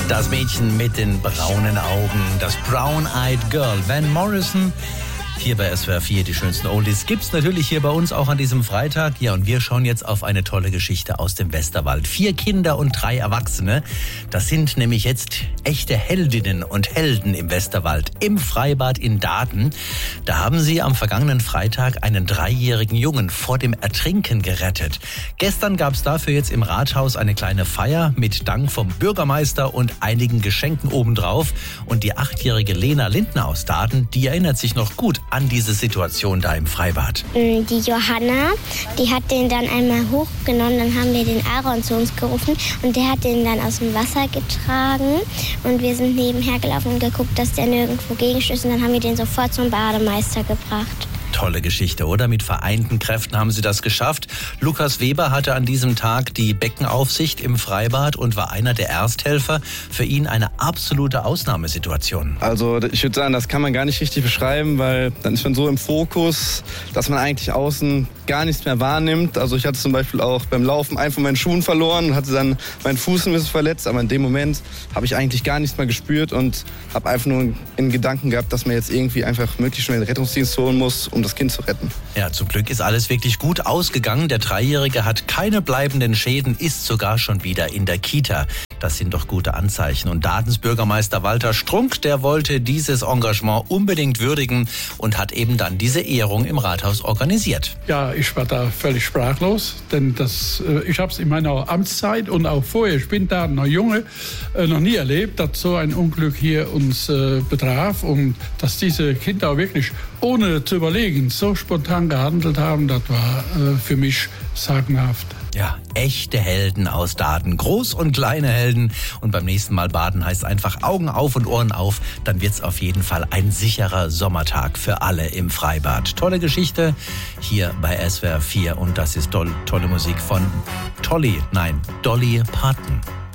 Das Mädchen mit den braunen Augen, das Brown-Eyed Girl, Van Morrison. Hier bei SWR 4, die schönsten Oldies, gibt's natürlich hier bei uns auch an diesem Freitag. Ja, und wir schauen jetzt auf eine tolle Geschichte aus dem Westerwald. 4 Kinder und 3 Erwachsene. Das sind nämlich jetzt echte Heldinnen und Helden im Westerwald, im Freibad in Daaden. Da haben sie am vergangenen Freitag einen 3-jährigen Jungen vor dem Ertrinken gerettet. Gestern gab's dafür jetzt im Rathaus eine kleine Feier mit Dank vom Bürgermeister und einigen Geschenken obendrauf. Und die 8-jährige Lena Lindner aus Daaden, die erinnert sich noch gut an diese Situation da im Freibad. Die Johanna, die hat den dann einmal hochgenommen, dann haben wir den Aaron zu uns gerufen und der hat den dann aus dem Wasser getragen und wir sind nebenher gelaufen und geguckt, dass der nirgendwo gegenstößt und dann haben wir den sofort zum Bademeister gebracht. Tolle Geschichte, oder? Mit vereinten Kräften haben sie das geschafft. Lukas Weber hatte an diesem Tag die Beckenaufsicht im Freibad und war einer der Ersthelfer. Für ihn eine absolute Ausnahmesituation. Also ich würde sagen, das kann man gar nicht richtig beschreiben, weil dann ist man so im Fokus, dass man eigentlich außen gar nichts mehr wahrnimmt. Also ich hatte zum Beispiel auch beim Laufen einen von meinen Schuhen verloren und hatte dann meinen Fuß ein bisschen verletzt. Aber in dem Moment habe ich eigentlich gar nichts mehr gespürt und habe einfach nur in Gedanken gehabt, dass man jetzt irgendwie einfach möglichst schnell den Rettungsdienst holen muss, um das Kind zu retten. Ja, zum Glück ist alles wirklich gut ausgegangen. Der 3-Jährige hat keine bleibenden Schäden, ist sogar schon wieder in der Kita. Das sind doch gute Anzeichen. Und Daadens Bürgermeister Walter Strunk, der wollte dieses Engagement unbedingt würdigen und hat eben dann diese Ehrung im Rathaus organisiert. Ja, ich war da völlig sprachlos, denn ich habe es in meiner Amtszeit und auch vorher, ich bin da noch Junge, noch nie erlebt, dass so ein Unglück hier uns betraf und dass diese Kinder auch wirklich ohne zu überlegen so spontan gehandelt haben, das war für mich sagenhaft. Ja, echte Helden aus Daaden, groß und kleine Helden. Und beim nächsten Mal baden heißt einfach Augen auf und Ohren auf. Dann wird's auf jeden Fall ein sicherer Sommertag für alle im Freibad. Tolle Geschichte hier bei SWR 4 und das ist tolle Musik von Dolly Parton.